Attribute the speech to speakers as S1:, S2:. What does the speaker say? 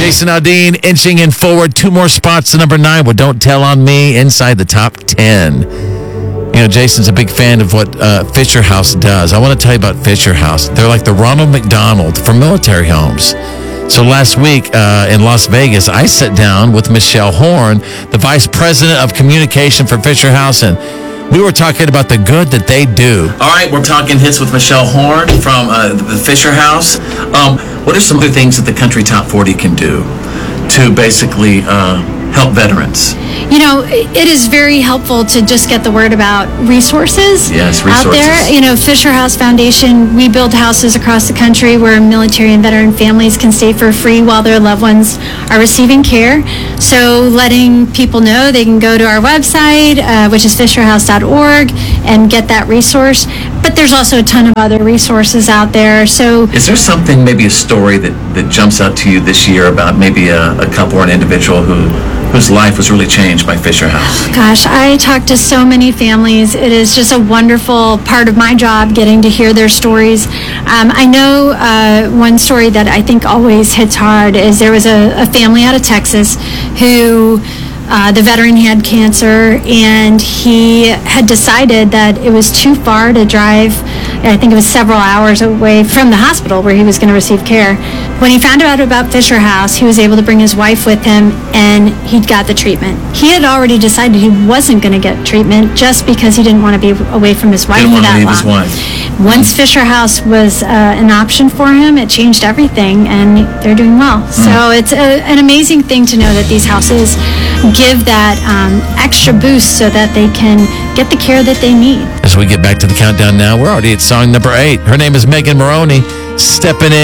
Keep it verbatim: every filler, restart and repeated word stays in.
S1: Jason Aldean inching in forward. Two more spots to number nine with Don't Tell on Me inside the top ten. You know, Jason's a big fan of what uh, Fisher House does. I want to tell you about Fisher House. They're like the Ronald McDonald for military homes. So last week uh, in Las Vegas, I sat down with Michelle Horn, the Vice President of Communication for Fisher House, and we were talking about the good that they do. All right, we're talking hits with Michelle Horn from uh, the Fisher House. Um, what are some other things that the Country Top forty can do to basically uh, help veterans?
S2: You know, it is very helpful to just get the word about resources,
S1: yes, resources
S2: out there. You know, Fisher House Foundation, we build houses across the country where military and veteran families can stay for free while their loved ones are receiving care. So letting people know they can go to our website, uh, which is fisher house dot org, and get that resource. But there's also a ton of other resources out there. So
S1: is there something, maybe a story that, that jumps out to you this year about maybe a, a couple or an individual who whose life was really changed by Fisher House?
S2: Gosh, I talk to so many families. It is just a wonderful part of my job getting to hear their stories. Um, I know uh, one story that I think always hits hard is there was a, a family out of Texas who Uh, the veteran had cancer, and he had decided that it was too far to drive. I think it was several hours away from the hospital where he was going to receive care. When he found out about Fisher House, he was able to bring his wife with him, and he got the treatment. He had already decided he wasn't going to get treatment just because he didn't want to be away from his wife
S1: Didn't
S2: for
S1: want to
S2: that
S1: leave
S2: long.
S1: his wife.
S2: Once Fisher House was uh, an option for him, it changed everything, and they're doing well. Mm. So it's a, an amazing thing to know that these houses give that um, extra boost so that they can get the care that they need.
S1: As we get back to the countdown now, we're already at song number eight. Her name is Megan Moroney, stepping in.